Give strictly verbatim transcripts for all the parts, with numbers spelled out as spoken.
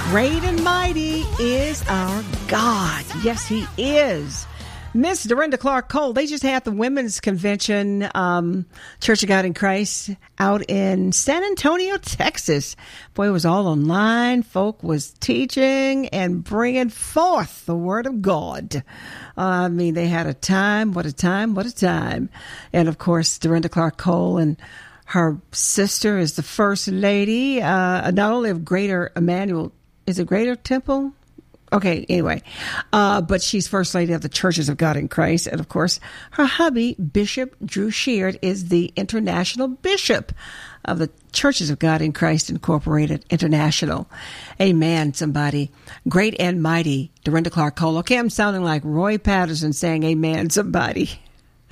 Great and mighty is our God. Yes, he is. Miss Dorinda Clark Cole, they just had the women's convention, um, Church of God in Christ, out in San Antonio, Texas. Boy, it was all online. Folk was teaching and bringing forth the word of God. Uh, I mean, they had a time. What a time. What a time. And, of course, Dorinda Clark Cole and her sister is the first lady, uh, not only of Greater Emmanuel, is it Greater Temple? Okay, anyway, uh, but she's First Lady of the Churches of God in Christ. And, of course, her hubby, Bishop Drew Sheard, is the International Bishop of the Churches of God in Christ Incorporated International. Amen, somebody. Great and mighty, Dorinda Clark Cole. Okay, I'm sounding like Roy Patterson saying amen, somebody.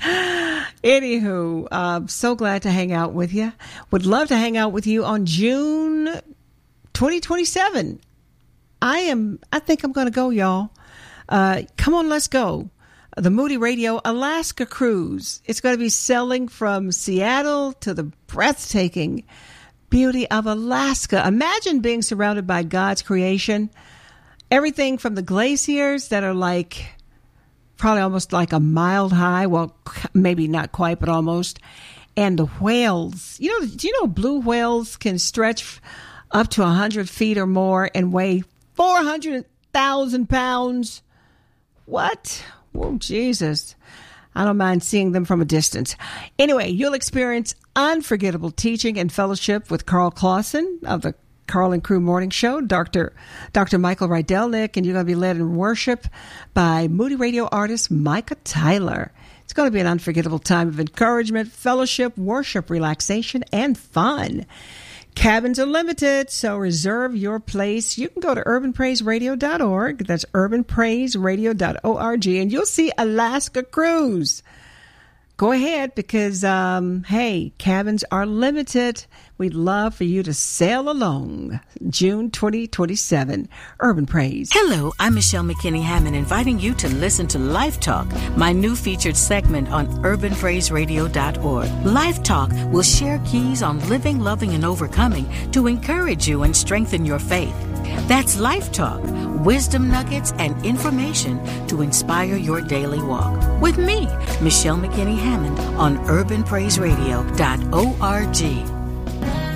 Anywho, uh, so glad to hang out with you. Would love to hang out with you on June twenty twenty-seven. I am, I think I'm going to go, y'all. Uh, come on, let's go. The Moody Radio Alaska Cruise. It's going to be sailing from Seattle to the breathtaking beauty of Alaska. Imagine being surrounded by God's creation. Everything from the glaciers that are like, probably almost like a mile high. Well, maybe not quite, but almost. And the whales. You know, do you know blue whales can stretch up to one hundred feet or more and weigh four hundred thousand pounds. What? Oh, Jesus. I don't mind seeing them from a distance. Anyway, you'll experience unforgettable teaching and fellowship with Carl Clausen of the Carl and Crew Morning Show, Doctor Doctor Michael Rydelnik, and you're going to be led in worship by Moody Radio artist Micah Tyler. It's going to be an unforgettable time of encouragement, fellowship, worship, relaxation, and fun. Cabins are limited, so reserve your place. You can go to urban praise radio dot org. That's urban praise radio dot org, and you'll see Alaska Cruise. Go ahead because, um, hey, cabins are limited. We'd love for you to sail along. June twenty twenty-seven, Urban Praise. Hello, I'm Michelle McKinney Hammond, inviting you to listen to Life Talk, my new featured segment on urban praise radio dot org. Life Talk will share keys on living, loving, and overcoming to encourage you and strengthen your faith. That's Life Talk, wisdom nuggets and information to inspire your daily walk. With me, Michelle McKinney Hammond, on urban praise radio dot org.